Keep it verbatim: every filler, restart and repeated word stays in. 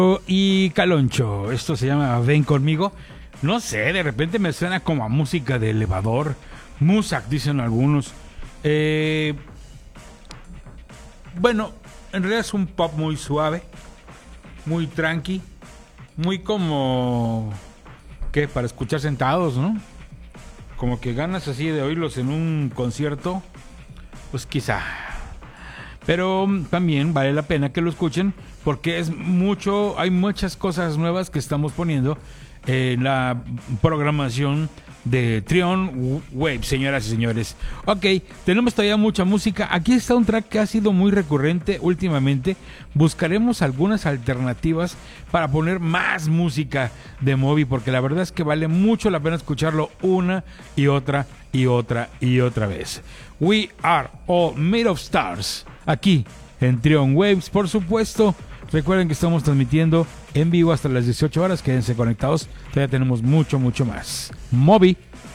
Y Caloncho, esto se llama Ven Conmigo. No sé, de repente me suena como a música de elevador. Musak, dicen algunos. Eh, bueno, en realidad es un pop muy suave, muy tranqui, muy como... ¿Qué? Para escuchar sentados, ¿no? Como que ganas así de oírlos en un concierto, pues quizá. Pero también vale la pena que lo escuchen porque es mucho, hay muchas cosas nuevas que estamos poniendo en la programación de Trion Wave, señoras y señores. Ok, tenemos todavía mucha música. Aquí está un track que ha sido muy recurrente últimamente. Buscaremos algunas alternativas para poner más música de Moby, porque la verdad es que vale mucho la pena escucharlo una y otra y otra y otra vez. We Are All Made of Stars, aquí en Trion Waves, por supuesto. Recuerden que estamos transmitiendo en vivo hasta las dieciocho horas. Quédense conectados, todavía tenemos mucho, mucho más. Moby.